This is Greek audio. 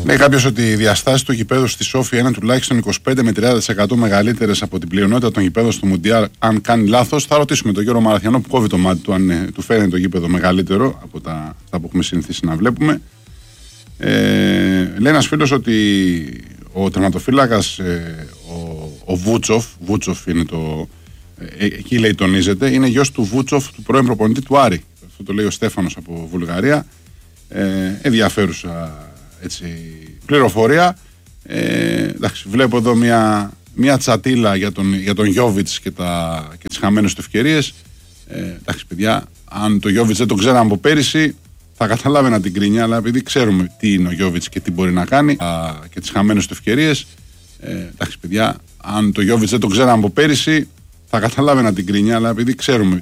Λέει κάποιος ότι οι διαστάσεις του γηπέδου στη Σόφια είναι τουλάχιστον 25 με 30% μεγαλύτερες από την πλειονότητα των γηπέδων στο Μουντιάλ. Αν κάνει λάθος, θα ρωτήσουμε τον Γιώργο Μαραθιανό που κόβει το μάτι του, αν του φαίνεται το γήπεδο μεγαλύτερο από τα που έχουμε συνηθίσει να βλέπουμε. Λέει ένας φίλος ότι ο τερματοφύλακας, ο Βούτσοφ είναι το. Εκεί λέει τονίζεται, είναι γιος του Βούτσοφ, του πρώην προπονητή του Άρη. Αυτό το λέει ο Στέφανος από Βουλγαρία. Ενδιαφέρουσα έτσι, πληροφορία. Εντάξει, βλέπω εδώ μια τσατίλα για τον Γιόβιτς και τις χαμένες του ευκαιρίες. Εντάξει παιδιά, αν το Γιόβιτς δεν τον ξέραμε από πέρυσι, θα καταλάβαινα την κρίνια, αλλά επειδή ξέρουμε τι είναι ο Γιόβιτς και τι μπορεί να κάνει και τις χαμένες του ευκαιρίες, εντάξει παιδιά, αν το Γιόβιτς δεν τον ξέραμε από πέρυσι, θα καταλάβαινα την κρίνια, αλλά επειδή ξέρουμε